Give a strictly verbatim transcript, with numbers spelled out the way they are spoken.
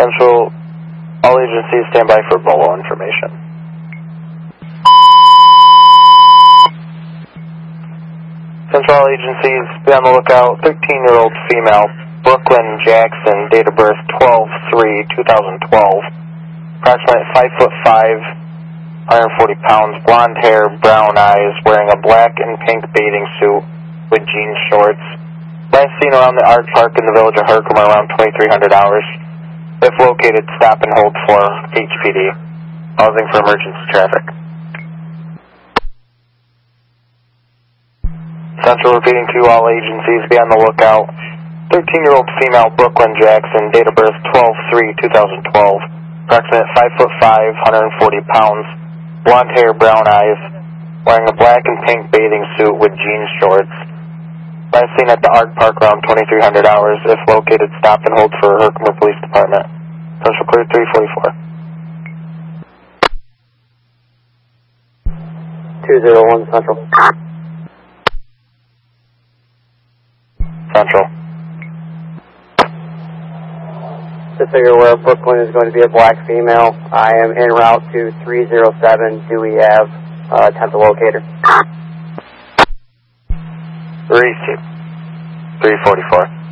Central, all agencies stand by for Bolo information. Central all agencies, be on the lookout, thirteen-year-old female, Brooklyn Jackson, date of birth twelve three two thousand twelve, approximate five foot five, one hundred forty pounds, blonde hair, brown eyes, wearing a black and pink bathing suit with jean shorts. Last seen around the Art Park in the village of Herkimer around twenty-three hundred hours. If located, stop and hold for H P D. Pausing for emergency traffic. Central repeating to all agencies, be on the lookout. thirteen-year-old female, Brooklyn Jackson, date of birth twelve three two thousand twelve, approximate five foot five, one hundred forty pounds, blonde hair, brown eyes, wearing a black and pink bathing suit with jean shorts. Last seen at the Art Park around twenty-three hundred hours. If located, stop and hold for Herkimer Police Department. Central clear three forty-four. two zero one Central. Central. Just so you're aware, Brooklyn is going to be a black female. I am en route to three oh seven Dewey Ave. Uh, attempt to locate her. three two. three forty-four.